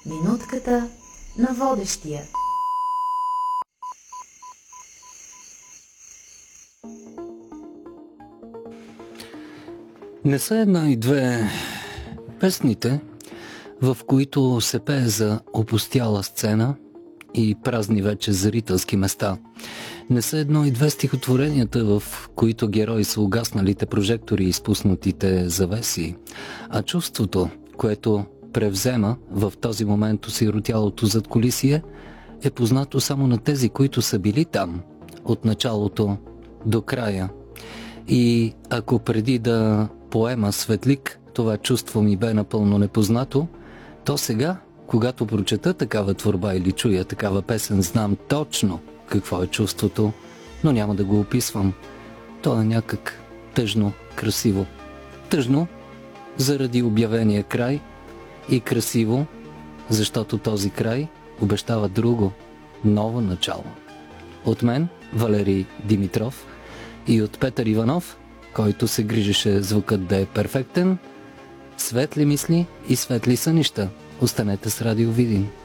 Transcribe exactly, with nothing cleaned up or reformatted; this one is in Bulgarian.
Минутката на водещия. Не са една и две песните, в които се пее за опустяла сцена и празни вече зрителски места. Не са едно и две стихотворенията, в които герои са угасналите прожектори и изпуснатите завеси, а чувството, което превзема в този момент осиротялото задкулисие, е познато само на тези, които са били там от началото до края. И ако преди да поема Светлик това чувство ми бе напълно непознато, то сега, когато прочета такава творба или чуя такава песен, знам точно какво е чувството, но няма да го описвам. То е някак тъжно, красиво. Тъжно заради обявения край и красиво, защото този край обещава друго, ново начало. От мен, Валерий Димитров, и от Петър Иванов, който се грижеше звукът да е перфектен, светли мисли и светли сънища. Останете с Радио Видин.